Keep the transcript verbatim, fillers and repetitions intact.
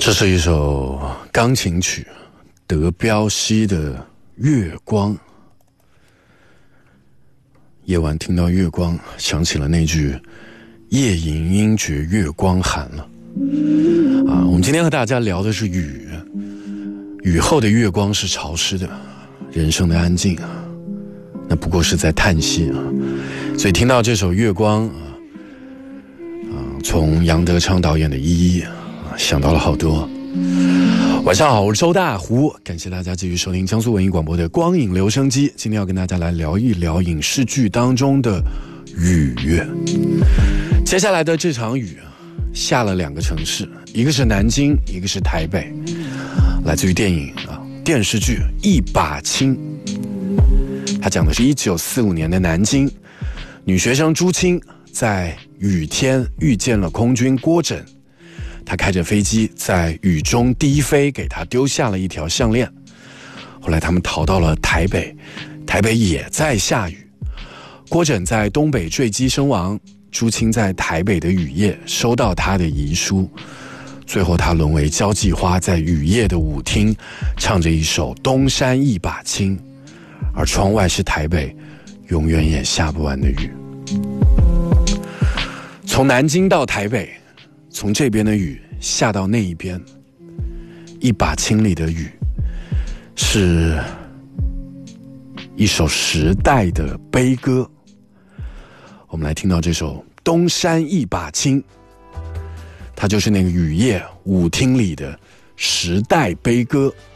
这是一首钢琴曲，德彪西的《月光》。夜晚听到月光，想起了那句“夜吟应觉月光寒”了。啊，我们今天和大家聊的是雨，雨后的月光是潮湿的，人生的安静啊，那不过是在叹息啊。所以听到这首《月光》啊，啊，从杨德昌导演的《一一》。想到了好多。晚上好，我是周大胡，感谢大家继续收听江苏文艺广播的光影留声机。今天要跟大家来聊一聊影视剧当中的雨。接下来的这场雨下了两个城市，一个是南京，一个是台北，来自于电影啊电视剧《一把青》。它讲的是一九四五年的南京，女学生朱青在雨天遇见了空军郭枕。他开着飞机在雨中低飞，给他丢下了一条项链。后来他们逃到了台北，台北也在下雨。郭枕在东北坠机身亡，朱青在台北的雨夜收到他的遗书。最后他沦为交际花，在雨夜的舞厅唱着一首《东山一把青》，而窗外是台北永远也下不完的雨。从南京到台北，从这边的雨下到那一边，一把青里的雨是一首时代的悲歌。我们来听到这首《东山一把青》，它就是那个雨夜舞厅里的时代悲歌。